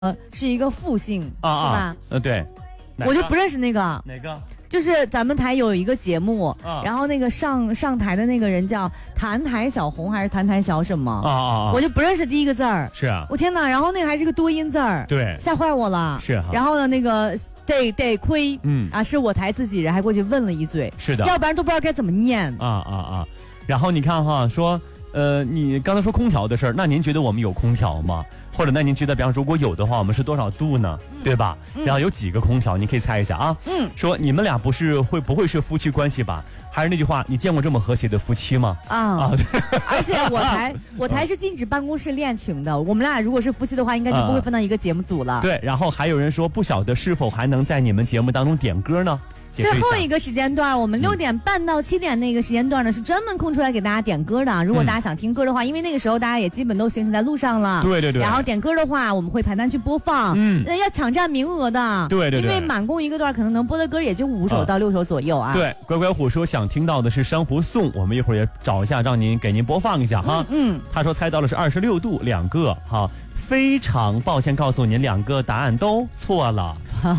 是一个复姓，是吧？ 对， 我就不认识那个。 哪个？ 就是咱们台有一个节目，然后那个上台的那个人叫谭台小红还是谭台小什么？我就不认识第一个字儿。 是啊， 我天哪！然后那个还是个多音字儿， 对， 吓坏我了。 是啊。 然后呢，那个得亏，是我台自己人，还过去问了一嘴， 是的， 要不然都不知道该怎么念。 然后你看哈，说。你刚才说空调的事儿，那您觉得我们有空调吗？或者那您觉得，比方如果有的话，我们是多少度呢？对吧？然后有几个空调，你可以猜一下啊。说你们俩不会是夫妻关系吧？还是那句话，你见过这么和谐的夫妻吗？ 而且我台是禁止办公室恋情的，我们俩如果是夫妻的话，应该就不会分到一个节目组了。 对，然后还有人说，不晓得是否还能在你们节目当中点歌呢？ 最后一个时间段，我们6点半到7点那个时间段呢，是专门空出来给大家点歌的。如果大家想听歌的话，因为那个时候大家也基本都行驶在路上了， 对。 然后点歌的话，我们会排单去播放，要抢占名额的， 对。 因为满共一个段可能能播的歌也就5首到6首左右啊。 对，乖乖虎说想听到的是珊瑚颂，我们一会儿也找一下，给您播放一下哈。他说猜到的是26度2个哈，非常抱歉告诉您2个答案都错了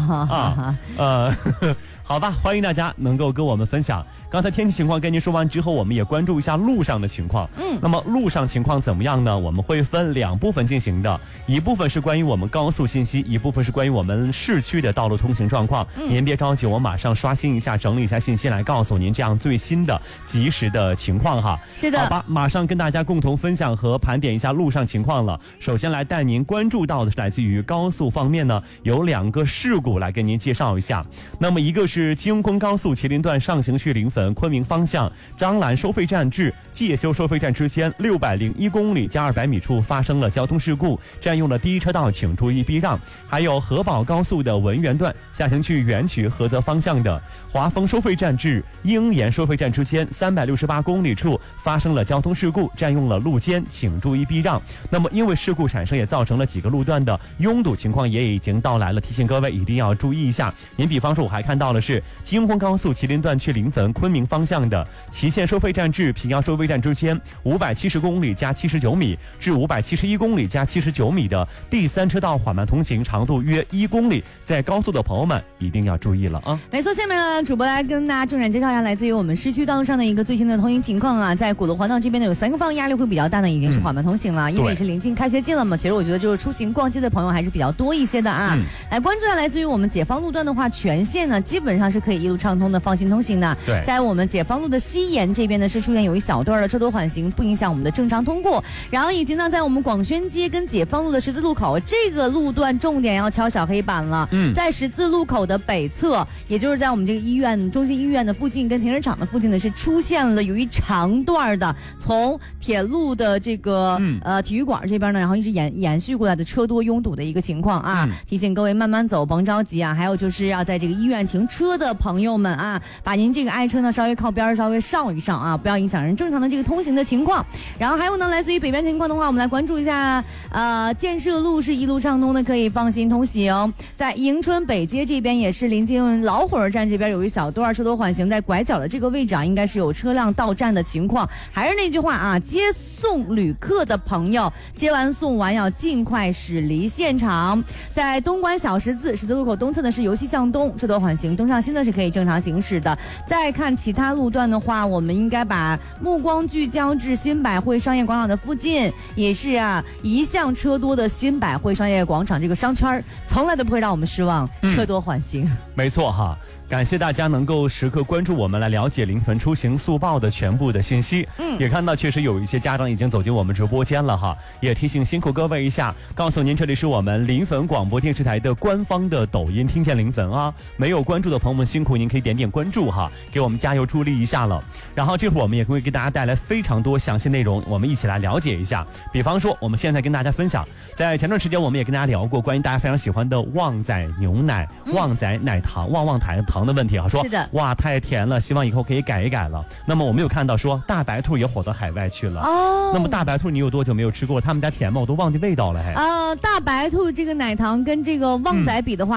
好吧，欢迎大家能够跟我们分享。刚才天气情况跟您说完之后，我们也关注一下路上的情况。那么路上情况怎么样呢？我们会分2部分进行的，一部分是关于我们高速信息，一部分是关于我们市区的道路通行状况。您别着急，我马上刷新一下，整理一下信息来告诉您这样最新的及时的情况哈。 是的， 好吧，马上跟大家共同分享和盘点一下路上情况了。首先来带您关注到的是来自于高速方面呢，有2个事故来跟您介绍一下。那么一个是京昆高速麒麟段上行去临汾昆明方向张兰收费站至介休收费站之间601公里加200米处发生了交通事故，占用了第一车道，请注意避让。还有河宝高速的文源段下行去垣曲菏泽方向的华丰收费站至鹰岩收费站之间368公里处发生了交通事故，占用了路肩，请注意避让。那么因为事故产生，也造成了几个路段的拥堵情况也已经到来了，提醒各位一定要注意一下。您比方说我还看到的是京昆高速麒麟段去临汾昆明方向的祁县收费站至平遥收费站之间570公里加79米至571公里加79米的第3车道缓慢通行，长度约1公里，在高速的朋友们一定要注意了啊！ 没错，下面呢，主播来跟大家重点介绍一下来自于我们市区道路上的一个最新的通行情况啊。在鼓楼环道这边呢，有3个方向压力会比较大的，已经是缓慢通行了，因为也是临近开学季了嘛。其实我觉得就是出行逛街的朋友还是比较多一些的啊。来关注一下来自于我们解放路段的话，全线呢基本上是可以一路畅通的，放心通行的。 对， 在我们解放路的西沿这边呢，是出现有一小段的车多缓行，不影响我们的正常通过。然后以及呢，在我们广宣街跟解放路的十字路口这个路段，重点要敲小黑板了。在十字路口的北侧，也就是在我们这个中心医院的附近跟停车场的附近呢，是出现了有一长段的从铁路的这个体育馆这边呢，然后一直延续过来的车多拥堵的一个情况啊。提醒各位慢慢走，甭着急啊。还有就是要在这个医院停车的朋友们啊，把您这个爱车呢稍微靠边稍微上一上啊，不要影响人正常的这个通行的情况。然后还有呢，来自于北边情况的话，我们来关注一下建设路是一路畅通的，可以放心通行。在迎春北街这边也是临近老火车站这边有一小段车多缓行，在拐角的这个位置啊，应该是有车辆到站的情况。还是那句话啊，接送旅客的朋友接完送完要尽快驶离现场。在东关小十字路口东侧呢是由西向东车多缓行，东上西呢是可以正常行驶的。再看其他路段的话，我们应该把目光聚焦至新百汇商业广场的附近，也是啊一向车多的新百汇商业广场这个商圈从来都不会让我们失望，车多缓行。 没错哈。感谢大家能够时刻关注我们，来了解临汾出行速报的全部的信息。也看到确实有一些家长已经走进我们直播间了哈，也提醒辛苦各位一下，告诉您这里是我们临汾广播电视台的官方的抖音，听见临汾啊，没有关注的朋友们辛苦您可以点点关注哈，给我们加油助力一下了。然后这会儿我们也会给大家带来非常多详细内容，我们一起来了解一下。比方说我们现在跟大家分享，在前段时间我们也跟大家聊过关于大家非常喜欢的旺仔牛奶、旺仔奶糖、旺糖的问题啊，说是的， 哇太甜了，希望以后可以改一改了。那么我们有看到说大白兔也火到海外去了哦。那么大白兔你有多久没有吃过？他们家甜吗？我都忘记味道了还。 大白兔这个奶糖跟这个旺仔比的话，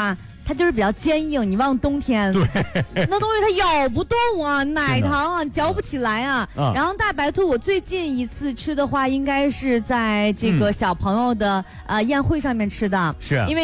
它就是比较坚硬，你往冬天， 对， 那东西它咬不动啊，奶糖啊嚼不起来啊。然后大白兔，我最近一次吃的话，应该是在这个小朋友的宴会上面吃的， 是因为。